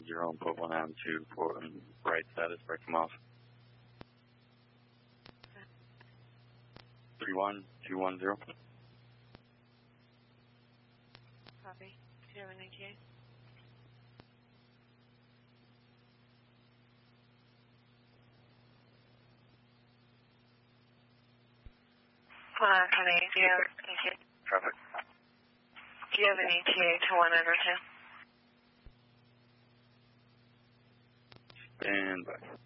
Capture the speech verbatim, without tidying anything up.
zero and put one on to for right status, break them off. three one two one zero. Copy. Do you have an E T A? Hold on, honey. Do you have an E T A? Traffic. Do you have an E T A to one nine zero two? Stand by.